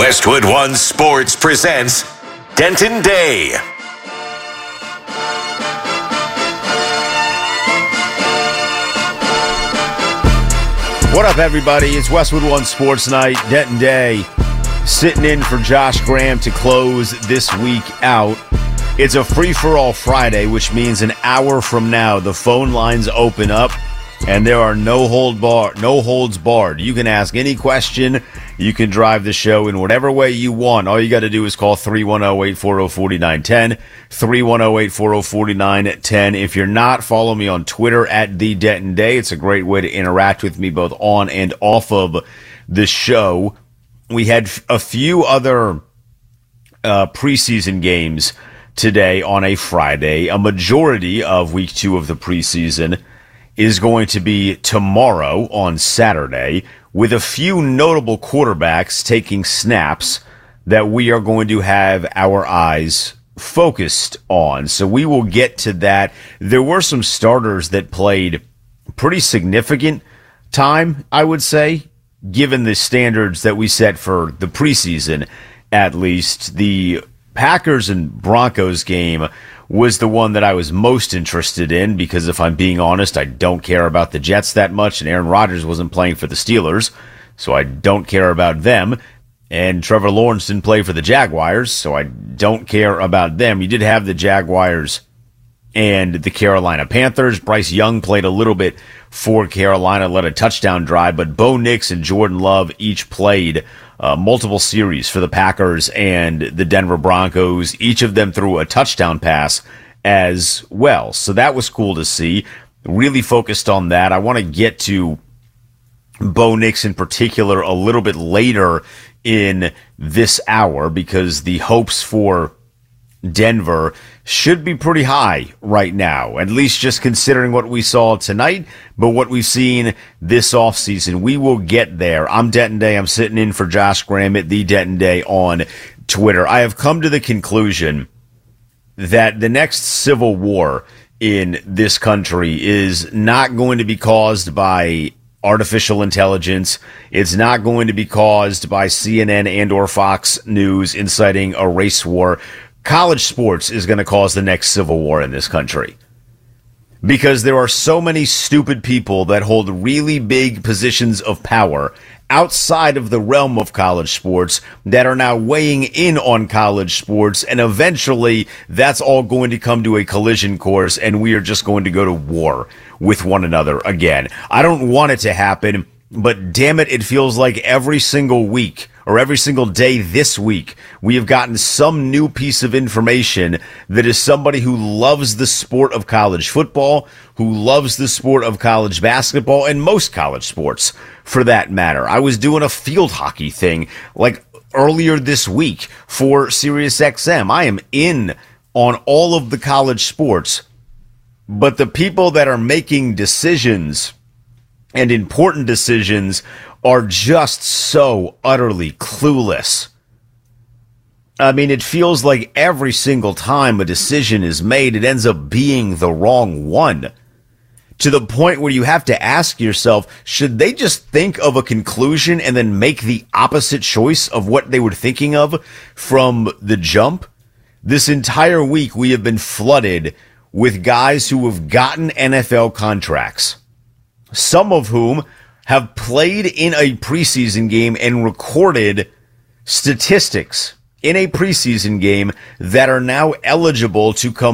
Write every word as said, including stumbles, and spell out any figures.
Westwood One Sports presents Denton Day. What up, everybody? It's Westwood One Sports Night. Denton Day sitting in for Josh Graham to close this week out. It's a free-for-all Friday, which means an hour from now the phone lines open up and there are no hold bar, no holds barred. You can ask any question. You can drive the show in whatever way you want. All you got to do is call three one zero, eight four zero, four nine one zero, three one zero, eight four zero, four nine one zero. If you're not, follow me on Twitter at The Denton Day. It's a great way to interact with me both on and off of the show. We had a few other uh, preseason games today on a Friday. A majority of week two of the preseason is going to be tomorrow on Saturday, with a few notable quarterbacks taking snaps that we are going to have our eyes focused on. So we will get to that. There were some starters that played pretty significant time, I would say, given the standards that we set for the preseason, at least. The Packers and Broncos game was the one that I was most interested in because, if I'm being honest, I don't care about the Jets that much, and Aaron Rodgers wasn't playing for the Steelers, so I don't care about them. And Trevor Lawrence didn't play for the Jaguars, so I don't care about them. You did have the Jaguars and the Carolina Panthers. Bryce Young played a little bit for Carolina, led a touchdown drive, but Bo Nix and Jordan Love each played uh, multiple series for the Packers and the Denver Broncos. Each of them threw a touchdown pass as well. So that was cool to see. Really focused on that. I want to get to Bo Nix in particular a little bit later in this hour because the hopes for Denver should be pretty high right now, at least just considering what we saw tonight, but what we've seen this offseason. We will get there. I'm Denton Day. I'm sitting in for Josh Graham at The Denton Day on Twitter. I have come to the conclusion that the next civil war in this country is not going to be caused by artificial intelligence. It's not going to be caused by C N N and or Fox News inciting a race war. College sports is going to cause the next civil war in this country because there are so many stupid people that hold really big positions of power outside of the realm of college sports that are now weighing in on college sports, and eventually that's all going to come to a collision course and we are just going to go to war with one another again. I don't want it to happen, but damn it, it feels like every single week or every single day this week, we have gotten some new piece of information that is somebody who loves the sport of college football, who loves the sport of college basketball, and most college sports, for that matter. I was doing a field hockey thing, like, earlier this week for SiriusXM. I am in on all of the college sports, but the people that are making decisions and important decisions are just so utterly clueless. I mean, it feels like every single time a decision is made, it ends up being the wrong one. To the point where you have to ask yourself, should they just think of a conclusion and then make the opposite choice of what they were thinking of from the jump? This entire week, we have been flooded with guys who have gotten N F L contracts, some of whom have played in a preseason game and recorded statistics in a preseason game that are now eligible to come